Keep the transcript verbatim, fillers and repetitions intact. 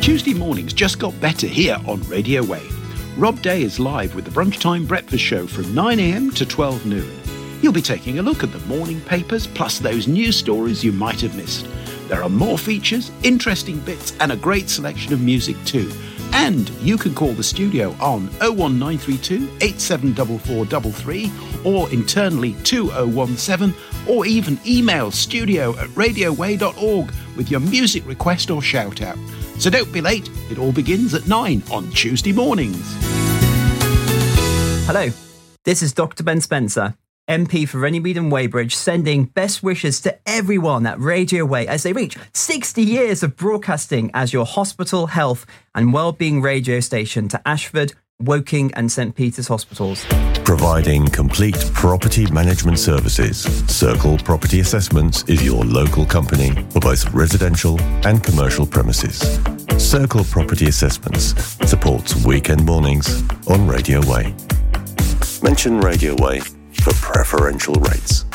Tuesday mornings just got better here on Radio Way. Rob Day is live with the Brunchtime Breakfast Show from nine a m to twelve noon. He'll be taking a look at the morning papers, plus those news stories you might have missed. There are more features, interesting bits, and a great selection of music too. And you can call the studio on oh one nine three two, eight seven four four three three or internally two oh one seven, or even email studio at radioway dot org with your music request or shout out. So don't be late, it all begins at nine on Tuesday mornings. Hello, this is Doctor Ben Spencer, M P for Runnymede and Weybridge, sending best wishes to everyone at Radio Way as they reach sixty years of broadcasting as your hospital, health and wellbeing radio station to Ashford, Woking and St Peter's hospitals. Providing complete property management services, Circle Property Assessments is your local company for both residential and commercial premises. Circle Property Assessments supports weekend mornings on Radio Way. Mention Radio Way for preferential rates.